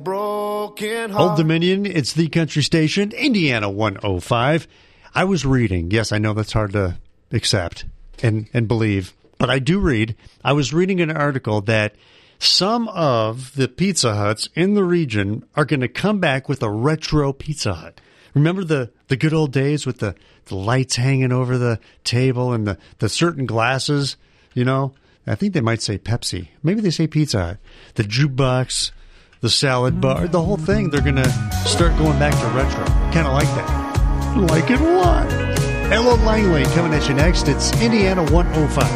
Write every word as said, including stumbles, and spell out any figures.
broken heart. Old Dominion, it's the country station, Indiana one oh five. I was reading, yes, I know that's hard to accept and, and believe, but I do read. I was reading an article that some of the Pizza Huts in the region are going to come back with a retro Pizza Hut. Remember the, the good old days with the, the lights hanging over the table and the, the certain glasses, you know? I think they might say Pepsi. Maybe they say Pizza Hut. The jukebox, the salad bar, the whole thing. They're going to start going back to retro. Kind of like that. Like it a lot. Ella Langley coming at you next. It's Indiana one oh five.